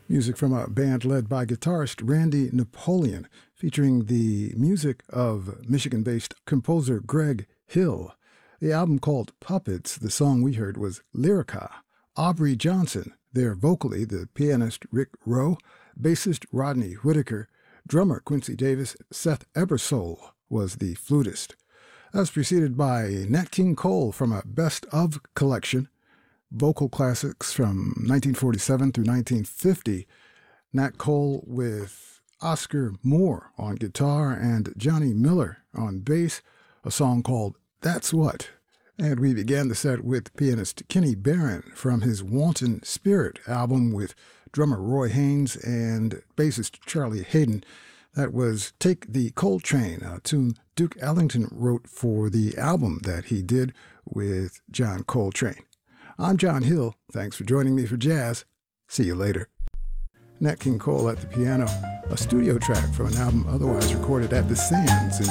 Music from a band led by guitarist Randy Napoleon, featuring the music of Michigan-based composer Greg Hill. The album called Puppets, the song we heard was Lyrica. Aubrey Johnson, there vocally the pianist Rick Rowe, bassist Rodney Whitaker, drummer Quincy Davis, Seth Ebersole was the flutist. That was preceded by Nat King Cole from a Best Of collection, vocal classics from 1947 through 1950. Nat Cole with Oscar Moore on guitar and Johnny Miller on bass, a song called That's What. And we began the set with pianist Kenny Barron from his Wanton Spirit album with drummer Roy Haynes and bassist Charlie Hayden. That was Take the Coltrane, a tune Duke Ellington wrote for the album that he did with John Coltrane. I'm John Hill. Thanks for joining me for jazz. See you later. Nat King Cole at the piano, a studio track from an album otherwise recorded at the Sands in